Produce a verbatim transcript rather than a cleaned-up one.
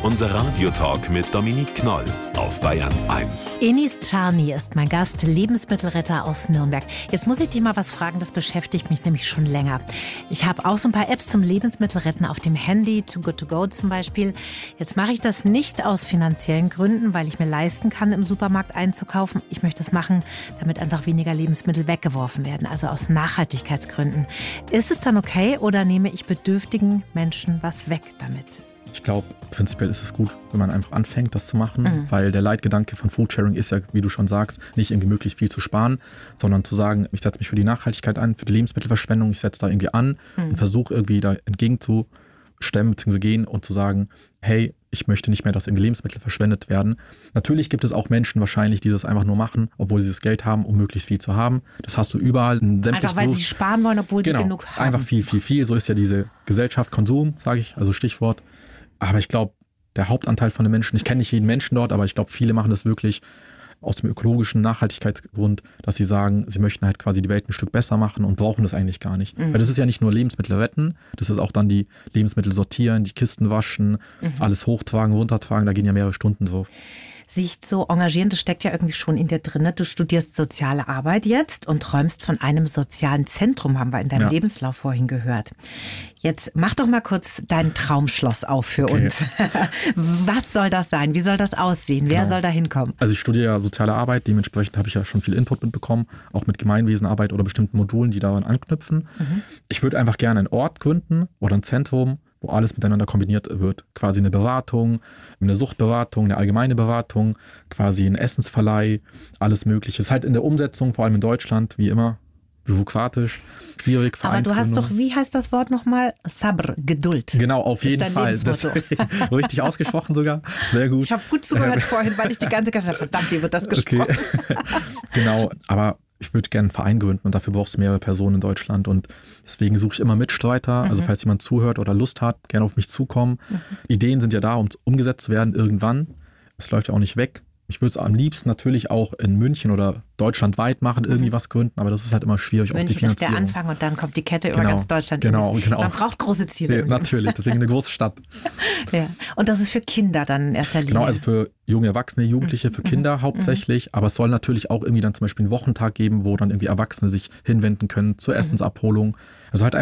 Unser Radiotalk mit Dominique Knoll auf Bayern eins. Enis Czarny ist mein Gast, Lebensmittelretter aus Nürnberg. Jetzt muss ich dich mal was fragen, das beschäftigt mich nämlich schon länger. Ich habe auch so ein paar Apps zum Lebensmittelretten auf dem Handy, Too Good To Go zum Beispiel. Jetzt mache ich das nicht aus finanziellen Gründen, weil ich mir leisten kann, im Supermarkt einzukaufen. Ich möchte das machen, damit einfach weniger Lebensmittel weggeworfen werden, also aus Nachhaltigkeitsgründen. Ist es dann okay oder nehme ich bedürftigen Menschen was weg damit? Ich glaube, prinzipiell ist es gut, wenn man einfach anfängt, das zu machen, Mhm. weil der Leitgedanke von Foodsharing ist ja, wie du schon sagst, nicht irgendwie möglichst viel zu sparen, sondern zu sagen, ich setze mich für die Nachhaltigkeit ein, für die Lebensmittelverschwendung, ich setze da irgendwie an Mhm. und versuche irgendwie da entgegenzustemmen bzw. gehen und zu sagen, hey, ich möchte nicht mehr, dass irgendwie Lebensmittel verschwendet werden. Natürlich gibt es auch Menschen wahrscheinlich, die das einfach nur machen, obwohl sie das Geld haben, um möglichst viel zu haben. Das hast du überall in sämtlichen Einfach weil sie sparen wollen, obwohl genau, sie genug haben. einfach viel, viel, viel. So ist ja diese Gesellschaft, Konsum, sage ich, also Stichwort. Aber ich glaube, der Hauptanteil von den Menschen, ich kenne nicht jeden Menschen dort, aber ich glaube, viele machen das wirklich aus dem ökologischen Nachhaltigkeitsgrund, dass sie sagen, sie möchten halt quasi die Welt ein Stück besser machen und brauchen das eigentlich gar nicht. Mhm. Weil das ist ja nicht nur Lebensmittel retten, das ist auch dann die Lebensmittel sortieren, die Kisten waschen, Mhm. alles hochtragen, runtertragen, da gehen ja mehrere Stunden drauf. Sich so engagieren, das steckt ja irgendwie schon in dir drin. Ne? Du studierst soziale Arbeit jetzt und träumst von einem sozialen Zentrum, haben wir in deinem Ja. Lebenslauf vorhin gehört. Jetzt mach doch mal kurz dein Traumschloss auf für Okay. uns. Was soll das sein? Wie soll das aussehen? Wer Genau. soll da hinkommen? Also ich studiere ja soziale Arbeit, dementsprechend habe ich ja schon viel Input mitbekommen, auch mit Gemeinwesenarbeit oder bestimmten Modulen, die daran anknüpfen. Mhm. Ich würde einfach gerne einen Ort gründen oder ein Zentrum, wo alles miteinander kombiniert wird. Quasi eine Beratung, eine Suchtberatung, eine allgemeine Beratung, quasi ein Essensverleih, alles Mögliche. Es ist halt in der Umsetzung, vor allem in Deutschland, wie immer, bürokratisch, schwierig, Aber du hast Vereinsgründung. doch, wie heißt das Wort nochmal? Sabr, Geduld. Genau, auf ist jeden dein Fall. Lebensmotto. Das, richtig ausgesprochen sogar. Sehr gut. Ich habe gut zugehört vorhin, weil ich die ganze Zeit dachte, verdammt, wie wird das gesprochen? Okay. Genau, aber ich würde gerne einen Verein gründen und dafür brauchst du mehrere Personen in Deutschland und deswegen suche ich immer Mitstreiter. Also Mhm. falls jemand zuhört oder Lust hat, gerne auf mich zukommen. Mhm. Ideen sind ja da, um umgesetzt zu werden irgendwann. Es läuft ja auch nicht weg. Ich würde es am liebsten natürlich auch in München oder deutschlandweit machen, irgendwie Mhm. was gründen, aber das ist halt immer schwierig, auch die München ist der Finanzierung. Anfang und dann kommt die Kette über Genau, ganz Deutschland. genau, genau. Man braucht große Ziele. Ja, im Leben. natürlich, deswegen eine große Stadt. Ja. Und das ist für Kinder dann in erster Linie. Genau, also für junge Erwachsene, Jugendliche, für Mhm. Kinder hauptsächlich. Aber es soll natürlich auch irgendwie dann zum Beispiel einen Wochentag geben, wo dann irgendwie Erwachsene sich hinwenden können zur Essensabholung. Also halt